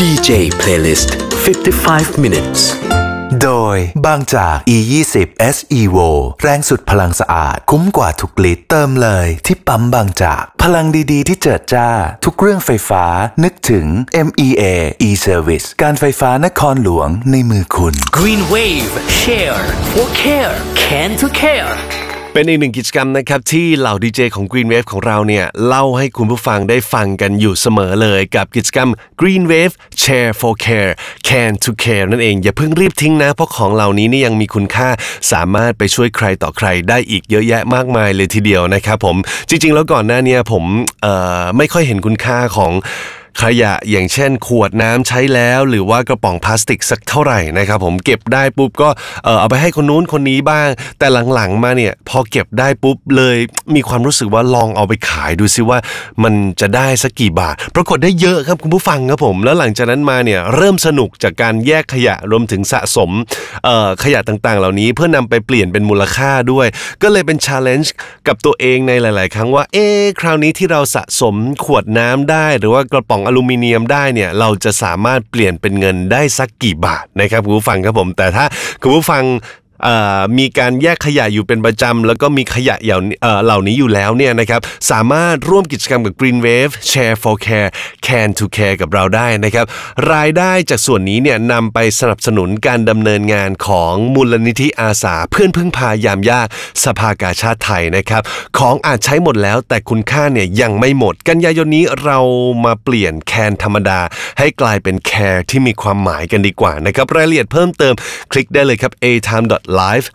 DJ Playlist 55 minutes โดยบางจาก E20 SEVO แรงสุดพลังสะอาดคุ้มกว่าทุกลิตรเติมเลยที่ปั๊มบางจากพลังดีๆที่เจิดจ้าทุกเรื่องไฟฟ้านึกถึง MEA E-Service การไฟฟ้านครหลวงในมือคุณ Green Wave Share for Care Can to Care เป็นอีกหนึ่งกิจกรรมนะครับที่เหล่าดีเจของ Green Wave ของเราเนี่ยเล่าให้คุณผู้ฟังได้ฟังกันอยู่เสมอเลยกับกิจกรรม Green Wave Share for Care Can to Care นั่นเองอย่าเพิ่งรีบทิ้งนะเพราะของเหล่านี้นี่ยังมีคุณค่าสามารถไปช่วยใครต่อใครได้อีกเยอะแยะมากมายเลยทีเดียวนะครับผมจริงๆแล้วก่อนหน้านี้ผมไม่ค่อยเห็นคุณค่าของขยะอย่างเช่นขวดน้ำใช้แล้วหรือว่ากระป๋องพลาสติกสักเท่าไหร่นะครับผมเก็บได้ปุ๊บก็เอาไปให้คนนู้นคนนี้บ้างแต่หลังๆมาเนี่ยพอเก็บได้ปุ๊บเลยมีความรู้สึกว่าลองเอาไปขายดูซิว่ามันจะได้สักกี่บาทปรากฏได้เยอะครับคุณผู้ฟังครับผมแล้วหลังจากนั้นมาเนี่ยเริ่มสนุกจากการแยกขยะรวมถึงสะสมขยะต่างๆเหล่านี้เพื่อนำไปเปลี่ยนเป็นมูลค่าด้วยก็เลยเป็น challenge กับตัวเองในหลายๆครั้งว่าคราวนี้ที่เราสะสมขวดน้ำได้หรือว่ากระป๋องอลูมิเนียมได้เนี่ยเราจะสามารถเปลี่ยนเป็นเงินได้สักกี่บาทนะครับคุณผู้ฟังครับผมแต่ถ้าคุณผู้ฟังมีการแยกขยะอยู่เป็นประจำแล้วก็มีขยะเหล่านี้อยู่แล้วเนี่ยนะครับสามารถร่วมกิจกรรมกับ Green Wave Share for Care Can to Care กับเราได้นะครับรายได้จากส่วนนี้เนี่ยนำไปสนับสนุนการดำเนินงานของมูลนิธิอาสาเพื่อนพึ่งพายามยากสภากาชาดไทยนะครับของอาจใช้หมดแล้วแต่คุณค่าเนี่ยยังไม่หมดกันยายนนี้เรามาเปลี่ยนแคนธรรมดาให้กลายเป็นแคร์ที่มีความหมายกันดีกว่านะครับรายละเอียดเพิ่มเติมคลิกได้เลยครับ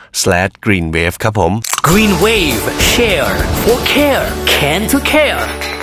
atime.live/greenwave ครับผม Green Wave Share for Care Can to Care